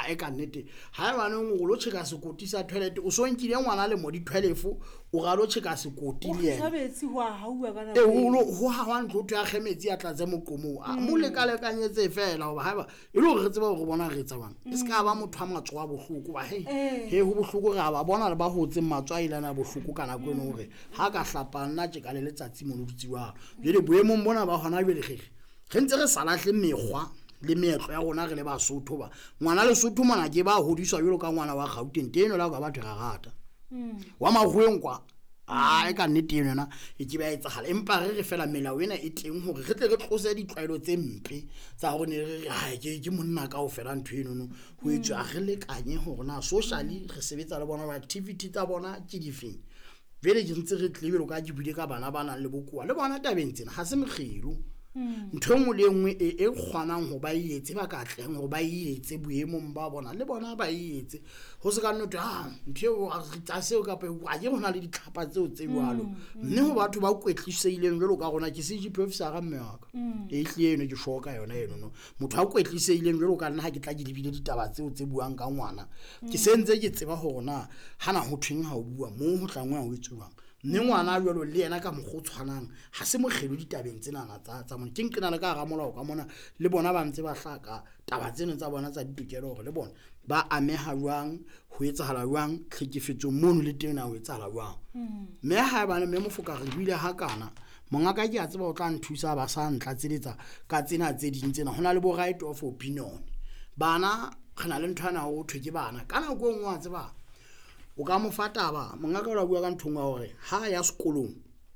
e ka nnete ha e baneng go lo tsheka sekoti sa toilet o so nkile ngwana le mo di 12 o ga lo tsheka sekoti le yena sabetsi wa haua kana ho ha wa ntlo twa kgemetsi a tlatse moqomo a mo le kalekanyetse fela hoba ha ba e le re tseba go bona re tsa bang e ska ba motho a matso wa bohloko ba he ho bohloko ga ba bona le ba hotse matswa ilana bohloko kana go eno hore ha ka hlapana tje ka le letsatsi mo nutsi wa jele boemong bona ba hona jele ge ntse re salahle mekgwa le meetlo ya rona re le Basotho ba ngwana le Sotho mona ke ba hodiswa jelo ka ngwana wa Gauteng teno la ka batho ga gata wa magweng kwa e ka nnete yena e ke ba etsagala empa re fela melao ena e teng hore re tle re tlose ditlwaelo tse mpe tsa go ne re ke monna ka o fela ntho eno ho etswa re lekanye hore na socially re sebetsa le bona activity tsa bona ke difeng vele ke ntse re tlebelo ka dibudi ka bana le bokoa le bona tabeng tsena ha se mekgelo ntho mo le nngwe e kgwanang ho ba ietse ba ka tleng ho ba ietse boemong ba bona le bona ba ietse ho se ka nnete ntho a tsa seo ka pe wa ke hona le ditlhapa tseo tse bwalo mme ho batho ba kwetliseileng jelo ka rona ke CGP officer ga mme wa ka e hliyeno ke shoka yona eno no motho a kwetliseileng jelo ka nna ha ke tla ke dibile ditaba tseo tse buang ka ngwana ke sentse ke tseba ho rona hana ho thweng ha o bua mo ho tlangwa ho etsuwang mme ngwana jalo le yena ka moggo tshwanang ha se mogelo ditabeng tsena tsa mona ke nkena le ka ga molao ka mona le bona ba ntse ba hlaka taba tsena tsa bona tsa ditokelo hore le bona ba ameha jwang ho etsahala jwang tlhekefetso mono le tena ho etsahala jwang mme ha ba ne me mofoka re buile ha kana monga ka ke a tseba o tla nthusa ba sa ntla tseletsa ka tsena tse ding tsena hona le bo right of opinion bana khana le nthwana ho thwe ke bana kana go ngwa tseba o ka mo fataba monga ka la bua ka nthong wa hore ha ya sekolong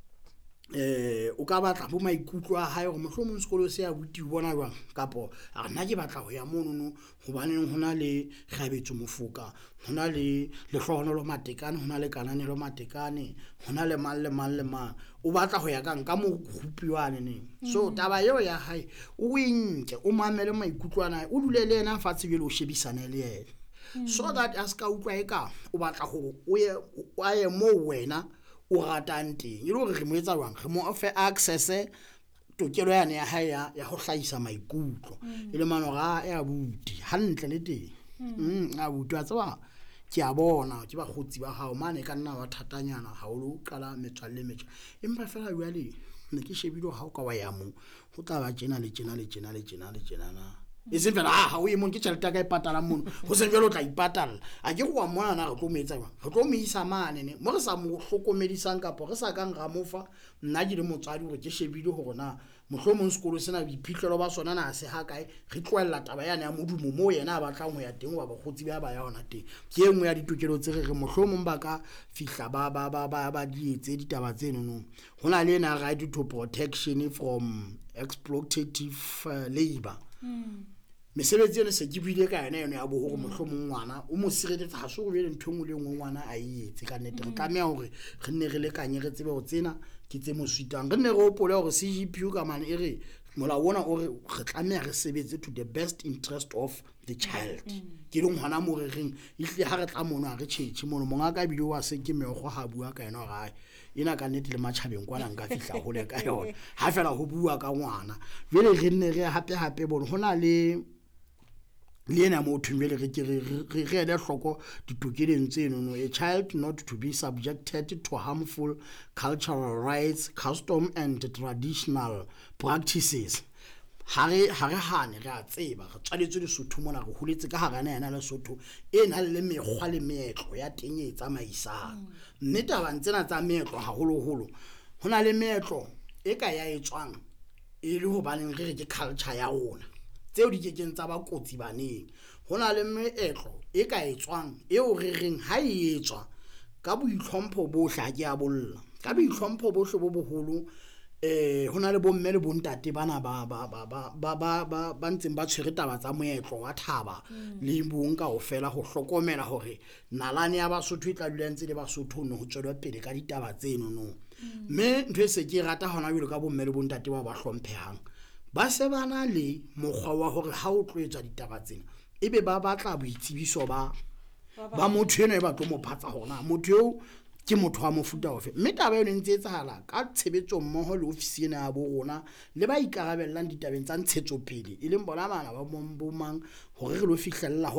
o ka batla bo maikutlo a hae go mohlomong sekolo se ya buti bona jwang kapo a nna ke batla ho ya mono hobaneng hona le khabetso mofoka hona le hlohonolo matekane hona le kananelo matekane hona le mang o batla ho ya ka mo gupiwane ne so taba eo ya hae o winke o mamele maikutlo ana o dulele ena fatshe bile o shebisane le yena so that as ka utlwa eka o batla go o ye mo wena o ratang teng ile re mo etsa jwang re mo offer access tokelo yana ya hae ya go hlahisa maikutlo ile mano ga ya buti hantle le teng a buti a tsaba ke a bona ke ba khotsi ba hao mane ka nna wa thatanyana ha o lo qala metswalle empa fela jwale ne ke shebile ha o ka wa ya mo go tla ba tjena le na e se fela ha o imong ke tšhelete ka ipatala mono go se jalo tla ipatala a ke go wa mona na re tlo metsa jwang re tlo mo isa mane ne mo re sa mo hlokomedisang kapo re sa kang ga mofa nna ke le motswadi gore ke shebile gore na mohlomong sekolo sena biphihlelo ba sona na se ha kae re tloella taba yana ya modumo mo yena a batlang ho ya teng wa bogotsi ba ya ona teng ke engwe ya ditokelo tse re mohlomong ba ka fihla ba dietse ditaba tseno no hona le na right to protection from exploitative labor mesebetsi ene se ke bile ka yona ya bo go mohlomong ngwana o mo sireletsa ha se go bele nthong le ngwe ngwana a ietse ka nnete re tlamea hore re nne re lekanye re tsebe go tsena ke tse mo switang re nne re opole hore CGP ka mane e re mola wona o re tlamea re sebetse to the best interest of the child ke le ngwana mo re reng ihle ha re tla mona re tšhetše mono monga ka bile wa se ke mego ha bua ka yena ga ina ka nnete le matšhabeng kwana nka fihla go le ka yona ha fela go bua ka ngwana jele re nne re hape bona hona le ena mo thumele re le hloko ditokeleng tseno no a child not to be subjected to harmful cultural rights custom and traditional practices hare hane re a tseba re tsaletse le Sotho mona go huletse ka harana yana le Sotho e na le mekgwa le meetlo ya teng e tsamaisang mme taba ntsena tsa meetlo haholo hona le meetlo e ka ya etswang e le ho baneng re ke culture ya rona tseo di kekeng tsa ba kotsi baneng hona le meetlo e ka etswang eo re reng ha e etswa ka boitlhompho bohle a ke a bolla ka boitlhompho bohle bo boholo hona le bomme le bontate bana ba ntseng ba tshwere taba tsa moetlo wa thaba le bong ka ofela go hlokomela hore nalane ya Basotho e tla dula ntse le Basotho no ho tswela pele ka ditaba tseno no mme ntwe se ke rata hona jwale ka bomme le bontate ba hlomphehang ba se bana le mokgwa wa hore ha o tloetsa ditaba tsena ebe ba batla boitsebiso ba motho eno e ba tlo mo phatsa hona motho eo ke motho wa mofuta ofe mme taba eno ntse etsahala ka tshebetso mmoho le ofisi ena ya bo rona le ba ikarabellang ditabeng tsa ntshetso pele e leng bona bana ba mang hore re lo fihlella